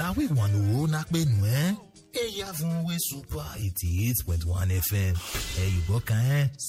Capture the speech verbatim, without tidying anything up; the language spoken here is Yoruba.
na we wan o na pe nu eh. Eya fún we super eighty-eight point one F M. Ẹ yìí gbọ́ kan ẹ́.